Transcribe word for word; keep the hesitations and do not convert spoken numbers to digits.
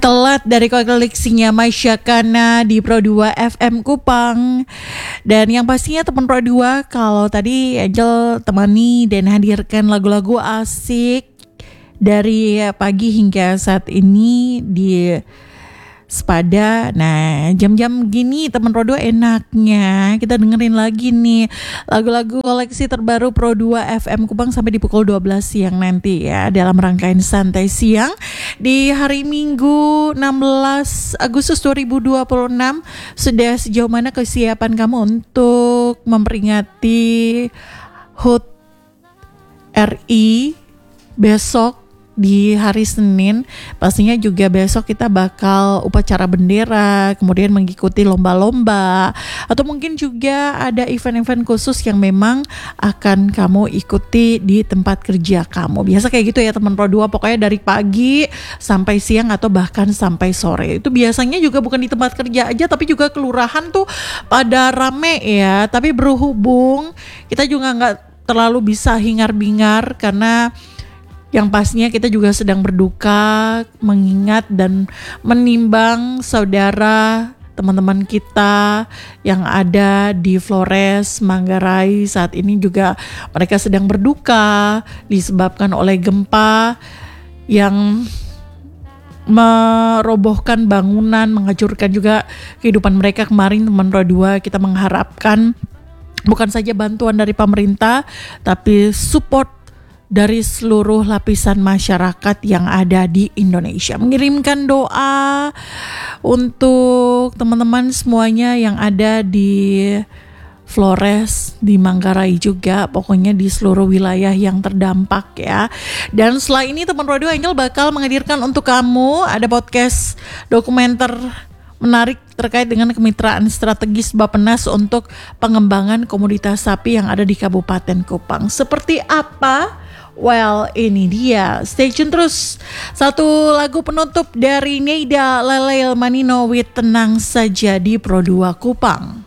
telat dari koleksinya Masyakana di Pro dua F M Kupang. Dan yang pastinya teman Pro dua, kalau tadi Angel temani dan hadirkan lagu-lagu asik dari pagi hingga saat ini di Sepada. Nah, jam-jam gini teman Pro dua enaknya kita dengerin lagi nih lagu-lagu koleksi terbaru Pro dua F M Kupang sampai di pukul dua belas siang nanti ya, dalam rangkaian santai siang di hari Minggu enam belas Agustus dua ribu dua puluh enam. Sudah sejauh mana kesiapan kamu untuk memperingati H U T R I besok di hari Senin? Pastinya juga besok kita bakal upacara bendera, kemudian mengikuti lomba-lomba, atau mungkin juga ada event-event khusus yang memang akan kamu ikuti di tempat kerja kamu. Biasa kayak gitu ya teman Pro dua, pokoknya dari pagi sampai siang atau bahkan sampai sore. Itu biasanya juga bukan di tempat kerja aja, tapi juga kelurahan tuh pada rame ya. Tapi berhubung kita juga gak terlalu bisa hingar-bingar karena yang pastinya kita juga sedang berduka mengingat dan menimbang saudara teman-teman kita yang ada di Flores, Manggarai. Saat ini juga mereka sedang berduka disebabkan oleh gempa yang merobohkan bangunan, menghancurkan juga kehidupan mereka kemarin. Teman Pro dua, kita mengharapkan bukan saja bantuan dari pemerintah, tapi support dari seluruh lapisan masyarakat yang ada di Indonesia. Mengirimkan doa untuk teman-teman semuanya yang ada di Flores, di Manggarai juga, pokoknya di seluruh wilayah yang terdampak ya. Dan setelah ini teman Pro dua Angel bakal menghadirkan untuk kamu ada podcast dokumenter menarik terkait dengan kemitraan strategis Bappenas untuk pengembangan komoditas sapi yang ada di Kabupaten Kupang. Seperti apa? Well, ini dia. Stay tune terus. Satu lagu penutup dari Neida Leleil Manino with Tenang Saja di Pro dua Kupang.